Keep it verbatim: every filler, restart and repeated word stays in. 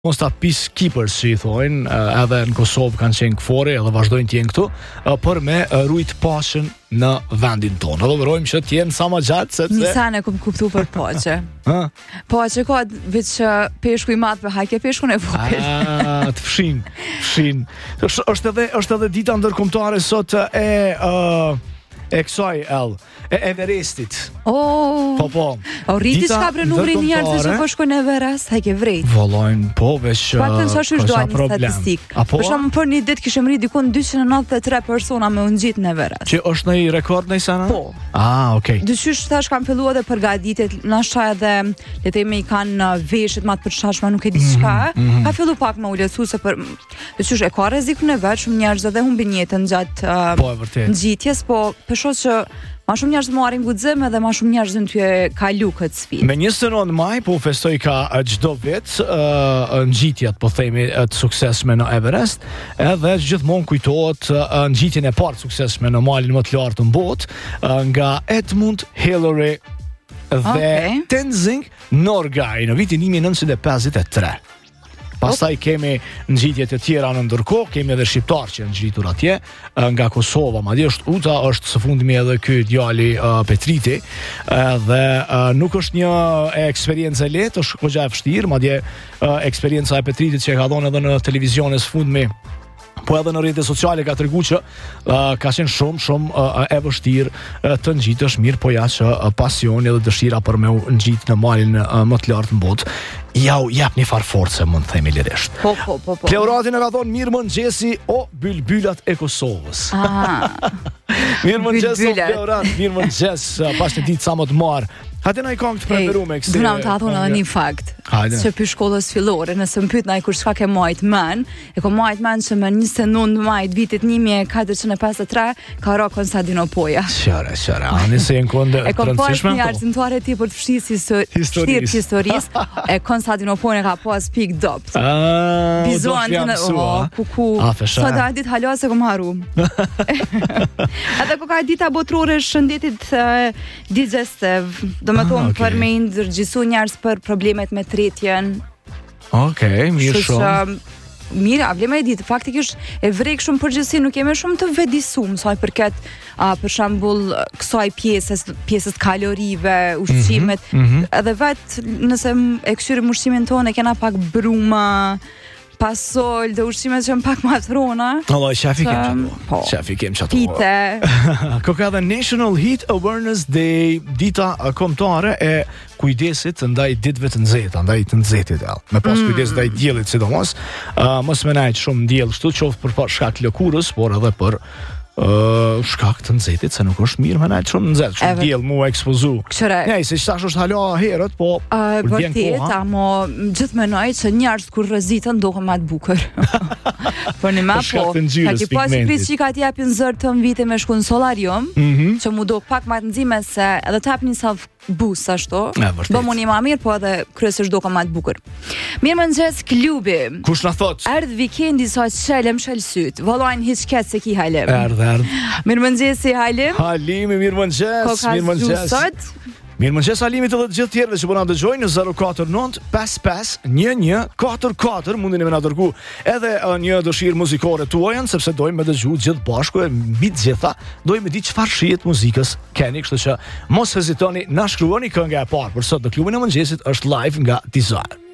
mos ta peacekeepers që i thojnë, edhe në Kosovë kanë qenë këfori edhe vazhdojnë të jenë këtu, për me rujt paqen në vendin tonë. Edhe vërojmë që të jenë sa më gjatë sepse Nisan e kom kuptu për paqe. Paqe ka veç peshku i madh për hajke peshkun e vogël. Ah, të fshin, fshin. Është edhe është edhe dita ndërkombëtare sot e uh, e kësaj el, e Everestit. Oh. Po po. O rriti çka për numrin e njerëzve që po shkojnë në Everest, ha ke vrejt. Vallojnë, po veç. Paktën sa është dojnë statistik. Për shkakun për një ditë kishim rrit dikon dyqind e nëntëdhjetë e tre persona me u ngjit në Everest. Që është në rekord në sana? Po. Ah, okay. Dyqysh thash kanë filluar edhe përgatitjet, nashta edhe le të themi kanë veshjet më të përshtatshme, nuk e di çka. Mm -hmm. Ka filluar pak më ulësu se për dyqysh e ka rrezikun e vet, shumë njerëz edhe humbin jetën gjatë uh, po, ngjitjes, po peshoj që ma shumë njerëz marrin guxim edhe ma shumë njerëz në ty e kalu këtë sfidë. Me njëzet e nëntë maj po festoj ka çdo vit uh, ngjitjet, po themi të suksesshme në Everest, edhe gjithmonë kujtohet uh, ngjitjen e parë suksesshme në malin më të lartë në botë uh, nga Edmund Hillary dhe okay. Tenzing Norgay në vitin një mijë e nëntëqind e pesëdhjetë e tre. Pastaj kemi ngjitjet e tjera në ndërkohë, kemi edhe shqiptar që janë ngjitur atje, nga Kosova, madje është Uta, është së fundmi edhe ky djali uh, Petriti, dhe uh, nuk është një eksperiencë e lehtë, është goxha e vështirë, madje uh, eksperienca e Petritit që e ka dhënë edhe në televizion së fundmi, po edhe në rrjetet sociale ka treguar që uh, ka qenë shumë shumë uh, e vështirë uh, të ngjitesh mirë, po ja që uh, pasioni dhe dëshira për me u ngjit në malin uh, më të lartë në botë ja u jap një farë force, mund të themi lirisht. Po, po, po, po. Pleuratin e ka thonë mirë mëngjesi o bylbylat e Kosovës. Ah. Mirë mëngjes o Pleurat, mirë mëngjes, pas një ditë sa më të marë. Hajde na i këngë të preferume kësi. Duna më të thonë edhe një fakt. Që për shkollës fillore, nëse më pyet na i kur çka ke majt men, e ko majt men që me njëzet e nëntë maj vitit një mijë e katërqind e pesëdhjetë e tre ka ra Konstantinopoja. Qëre, qëre, a nëse jenë kënde të rëndësishme. E ko pas një arsimtuare ti për të fshirë historisë historis, e Konstantinopojën e ka pas pik dopt. Bizuan të në, oh, kuku, sa da dit halo se kom haru. Edhe ko ka dita botrore shëndetit digestive, do me thonë për me ndërgjisu njerës për problemet me tretjen. Okej, mirë shumë. Mirë, a vlema e ditë, faktikisht e vrejk shumë përgjithësi, nuk jemi shumë të vedisum, saj përket, a, për shambull, kësaj pjesës, pjesës kalorive, ushqimet, mm -hmm. edhe vetë nëse e këshyrim ushqimin tonë, e kena pak bruma, pasol, dhe ushqimet që janë pak më atrona. Allah, shafi kem qato. Shafi kem qato. Pite. Ko ka dhe National Heat Awareness Day, dita kombëtare e kujdesit ndaj ditëve të nxehta, ndaj të nxehtit el. Me pas kujdes ndaj diellit sidomos. Uh, mos më najt shumë diell kështu, qoftë për shkak të lëkurës, por edhe për Uh, shkak të nxehtit, se nuk është mirë me najtë shumë nxehtë, shumë diell mu ekspozu. Nej, se qëtash është hala herët, po uh, vërtet, amo gjithë menoj që njerës kur rëzitën dohen ma të bukër. Për një ma po, ka ki pas i pris që ka t'japin zërë të më vite me shku në solarium, mm -hmm. që mu do pak ma të nxime se edhe t'jap një self boost ashtu, do mu një ma mirë, po edhe kryesisht do ka ma të bukër. Mirë më nxes klubi. Kush na thot? Erdh vikendi sa shelem shelsyt, vallajnë hiç ket se ki halem. Erdh, erdh. Mirë më nxesi Halim. Halimi, mirë më nxes, mirë më nxes. Mirë më nxes Halimit edhe të gjithë tjerëve që po na dëgjojnë në zero katër nëntë pesë pesë një një katër katër, mundin e me na dërgu edhe uh, një dëshirë muzikore tuaja, sepse dojmë me dëgju gjithë bashku e mbi të gjitha, dojmë me di çfarë shihet muzikës keni, kështu që mos hezitoni, na shkruani kënga e parë për sot në klubin e mëngjesit është live nga Desire.